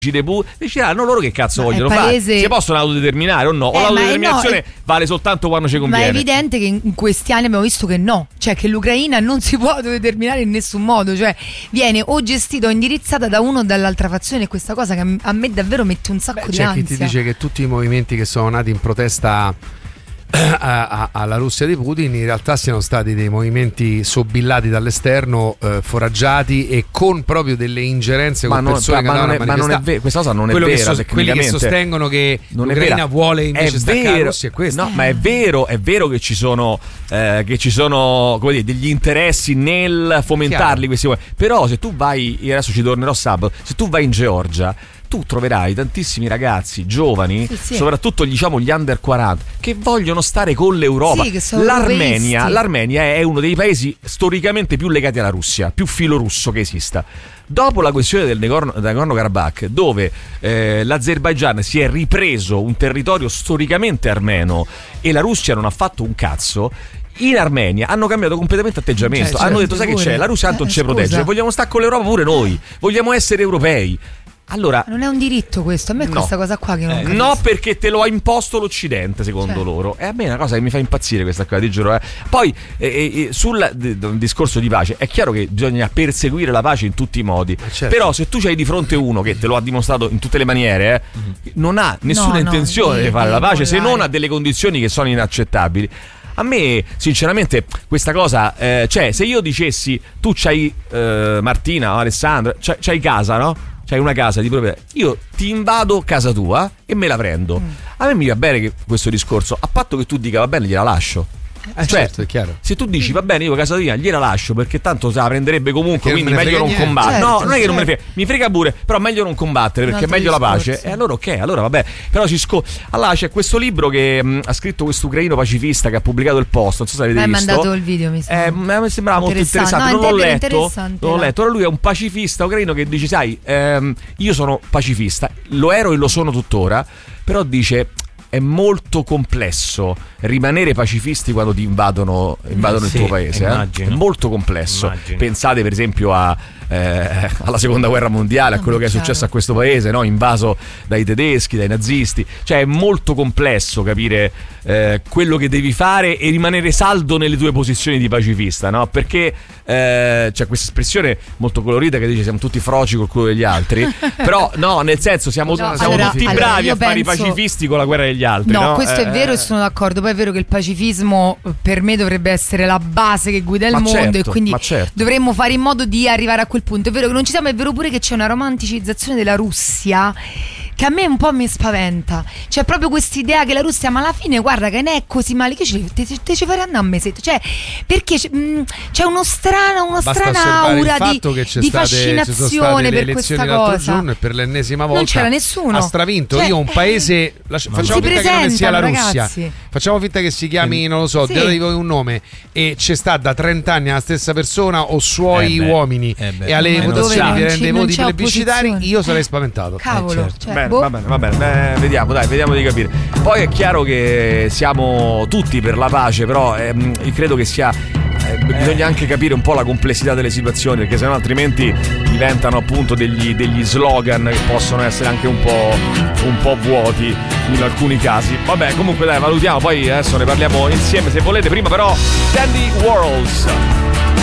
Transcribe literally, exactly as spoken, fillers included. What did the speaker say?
decideranno loro che cazzo ma vogliono palese... fare. Si possono autodeterminare o no? Eh, o l'autodeterminazione no, è... vale soltanto quando ci conviene. Ma è evidente che in questi anni abbiamo visto che no, cioè che l'Ucraina non si può autodeterminare in nessun modo, cioè viene o gestita o indirizzata da uno o dall'altra fazione, e questa cosa che a me davvero mette un sacco Beh, di c'è ansia. chi ti dice che tutti i movimenti che sono nati in protesta A, a, alla Russia di Putin in realtà siano stati dei movimenti sobillati dall'esterno, eh, foraggiati e con proprio delle ingerenze con ma persone non, che ma non, è, ma non è ver- questa cosa non è Quello vera, che so, quelli che sostengono che non l'Ucraina vuole invece è staccare vero, la Russia è questo. No, ma è vero, è vero che ci sono eh, che ci sono come dire, degli interessi nel fomentarli questi movimenti. Però se tu vai, adesso ci tornerò sabato, se tu vai in Georgia tu troverai tantissimi ragazzi giovani, sì, sì. soprattutto diciamo gli under quaranta, che vogliono stare con l'Europa. Sì, che sono L'Armenia, l'Armenia è uno dei paesi storicamente più legati alla Russia, più filorusso che esista. Dopo la questione del Nagorno-Karabakh, dove eh, l'Azerbaigian si è ripreso un territorio storicamente armeno e la Russia non ha fatto un cazzo, in Armenia hanno cambiato completamente atteggiamento. Cioè, hanno detto: sai che c'è? La Russia tanto non eh, ci protegge, vogliamo stare con l'Europa pure noi, vogliamo essere europei. Allora, non è un diritto questo, a me è no. questa cosa qua che non eh, capisco. No, perché te lo ha imposto l'Occidente, secondo cioè. loro. E a me è una cosa che mi fa impazzire questa qua, ti giuro. Eh. Poi eh, eh, sul d- d- discorso di pace è chiaro che bisogna perseguire la pace in tutti i modi. Certo. Però se tu c'hai di fronte uno che te lo ha dimostrato in tutte le maniere, eh, mm-hmm. non ha nessuna no, intenzione no, di fare la pace, volare. se non a delle condizioni che sono inaccettabili. A me sinceramente questa cosa, eh, cioè se io dicessi tu c'hai eh, Martina o Alessandra, c'hai, c'hai casa, no? C'hai una casa di proprietà, io ti invado casa tua e me la prendo. Mm. A me mi va bene che questo discorso, a patto che tu dica va bene, gliela lascio. Eh, cioè, certo, è chiaro. Se tu dici va bene, io casa mia gliela lascio perché tanto se la prenderebbe comunque, perché quindi meglio non niente. combattere. Certo, no, non è che certo. non me ne frega, mi frega pure, però meglio non combattere perché è meglio discorso. la pace. E allora ok, allora vabbè. Però ci sco- allora c'è questo libro che mh, ha scritto questo ucraino pacifista che ha pubblicato il Post, non so se avete mi visto. Mi ha mandato il video, mi sembra. Eh, mi sembrava molto interessante, no, non l'ho letto. Non l'ho letto. Allora lui è un pacifista ucraino che dice sai, ehm, io sono pacifista, lo ero e lo sono tuttora, però dice è molto complesso rimanere pacifisti quando ti invadono, invadono sì, il tuo paese. Eh? È molto complesso. Immagino. Pensate per esempio a, eh, alla seconda guerra mondiale, a quello che è successo a questo paese, no? Invaso dai tedeschi, dai nazisti. Cioè è molto complesso capire eh, quello che devi fare e rimanere saldo nelle tue posizioni di pacifista, no? Perché eh, c'è questa espressione molto colorita che dice siamo tutti froci col culo degli altri. Però no, nel senso siamo, no, siamo allora, tutti allora, bravi a fare i penso... pacifisti con la guerra degli altri. No, no? questo eh, è vero e sono d'accordo. Poi è vero che il pacifismo per me dovrebbe essere la base che guida il ma mondo, certo, e quindi certo. dovremmo fare in modo di arrivare a quel punto. È vero che non ci siamo, è vero pure che c'è una romanticizzazione della Russia che a me un po' mi spaventa. C'è proprio quest'idea che la Russia, ma alla fine guarda che ne è così male, che ci, te, te ci farei andare un mesetto, cioè perché c'è, mh, c'è uno strano, una Basta strana aura di, che c'è di state, fascinazione per questa cosa. Giorno e per l'ennesima volta non c'era nessuno, ha stravinto. Cioè, io un paese la, facciamo finta che non sia la Russia, ragazzi. Facciamo finta che si chiami, non lo so, sì. datevi voi un nome, e c'è sta da trenta anni la stessa persona o suoi eh beh, uomini eh beh, e alle eh votazioni vi ci, rende voti plebiscitari, opposizione. io sarei spaventato. Cavolo, eh, certo. cioè, bene, boh. va bene, va bene. Eh, vediamo, dai, vediamo di capire. Poi è chiaro che siamo tutti per la pace, però ehm, io credo che sia eh, bisogna anche capire un po' la complessità delle situazioni, perché sennò altrimenti diventano appunto degli, degli slogan che possono essere anche un po', un po' vuoti in alcuni casi. Vabbè, comunque dai, valutiamo, poi adesso ne parliamo insieme se volete. Prima però Candy Worlds.